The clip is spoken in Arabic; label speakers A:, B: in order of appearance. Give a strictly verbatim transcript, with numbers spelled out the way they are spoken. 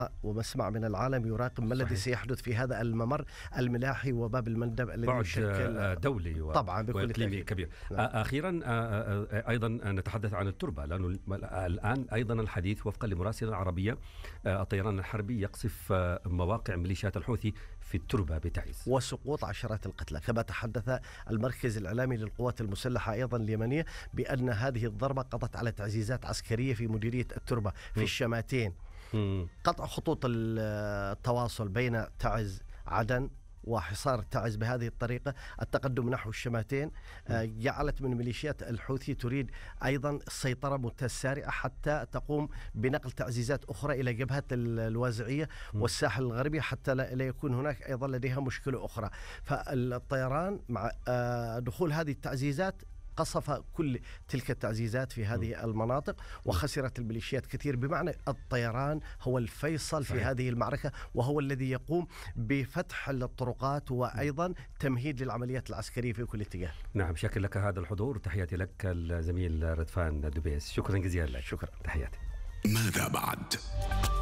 A: ومسمع من العالم يراقب ما الذي سيحدث في هذا الممر الملاحي وباب المندب الذي
B: يشكل دولي و...
A: طبعا
B: وإقليمي كبير. نعم. أخيرا أيضا نتحدث عن التربة، لأنه الآن أيضا الحديث وفقا لمراسلة العربية الطيران الحربي يقصف مواقع ميليشيات الحوثي في التربة بتعز
A: وسقوط عشرات القتلى. كما تحدث المركز الإعلامي للقوات المسلحة أيضا اليمنية بأن هذه الضربة قضت على تعزيزات عسكرية في مديرية التربة في م. الشماتين. م. قطع خطوط التواصل بين تعز عدن وحصار تعز بهذه الطريقة، التقدم نحو الشماتين جعلت من ميليشيات الحوثي تريد أيضا السيطرة متسارعة حتى تقوم بنقل تعزيزات أخرى إلى جبهة الوازعية والساحل الغربي حتى لا يكون هناك أيضا لديها مشكلة أخرى. فالطيران مع دخول هذه التعزيزات قصف كل تلك التعزيزات في هذه المناطق وخسرت الميليشيات كثير، بمعنى الطيران هو الفيصل في هذه المعركة وهو الذي يقوم بفتح الطرقات وأيضا تمهيد للعمليات العسكرية في كل اتجاه.
B: نعم، شكرا لك هذا الحضور. تحياتي لك الزميل ردفان دبيس، شكرا جزيلا لك.
A: شكرا.
B: تحياتي.
C: ماذا بعد؟